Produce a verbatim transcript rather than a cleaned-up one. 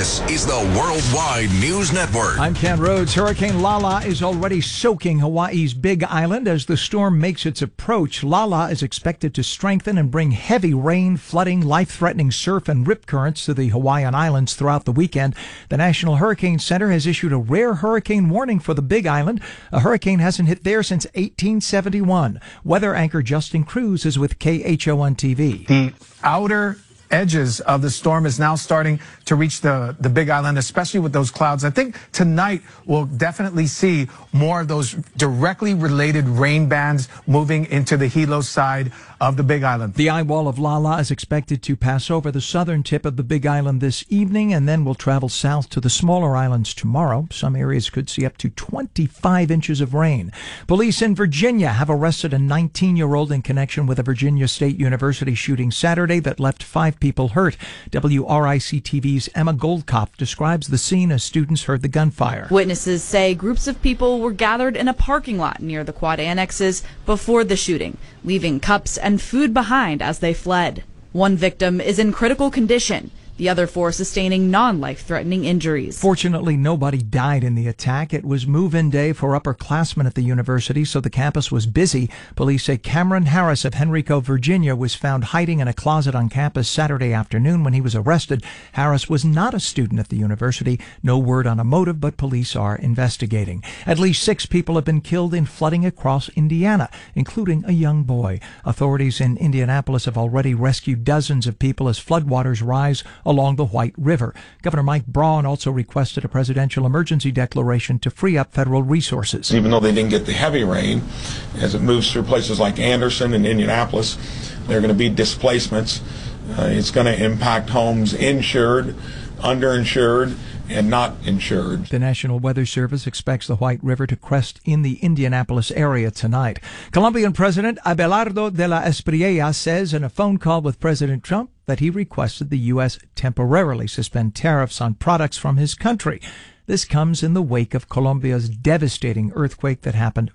This is the Worldwide News Network. I'm Ken Rhodes. Hurricane Lala is already soaking Hawaii's Big Island as the storm makes its approach. Lala is expected to strengthen and bring heavy rain, flooding, life-threatening surf and rip currents to the Hawaiian Islands throughout the weekend. The National Hurricane Center has issued a rare hurricane warning for the Big Island. A hurricane hasn't hit there since eighteen seventy-one. Weather anchor Justin Cruz is with K H O one T V. The outer edges of the storm is now starting to reach the, the Big Island, especially with those clouds. I think tonight we'll definitely see more of those directly related rain bands moving into the Hilo side of the Big Island. The eye wall of Lala is expected to pass over the southern tip of the Big Island this evening and then will travel south to the smaller islands tomorrow. Some areas could see up to twenty-five inches of rain. Police in Virginia have arrested a nineteen-year-old in connection with a Virginia State University shooting Saturday that left five people hurt. W R I C T V's Emma Goldkopf describes the scene as students heard the gunfire. Witnesses say groups of people were gathered in a parking lot near the quad annexes before the shooting, leaving cups and food behind as they fled. One victim is in critical condition, the other four sustaining non-life-threatening injuries. Fortunately, nobody died in the attack. It was move-in day for upperclassmen at the university, so the campus was busy. Police say Cameron Harris of Henrico, Virginia, was found hiding in a closet on campus Saturday afternoon when he was arrested. Harris was not a student at the university. No word on a motive, but police are investigating. At least six people have been killed in flooding across Indiana, including a young boy. Authorities in Indianapolis have already rescued dozens of people as floodwaters rise along the White River. Governor Mike Braun also requested a presidential emergency declaration to free up federal resources. Even though they didn't get the heavy rain, as it moves through places like Anderson and Indianapolis, there are going to be displacements. Uh, it's going to impact homes insured, underinsured, and not insured. The National Weather Service expects the White River to crest in the Indianapolis area tonight. Colombian President Abelardo de la Espriella says in a phone call with President Trump that he requested the U S temporarily suspend tariffs on products from his country. This comes in the wake of Colombia's devastating earthquake that happened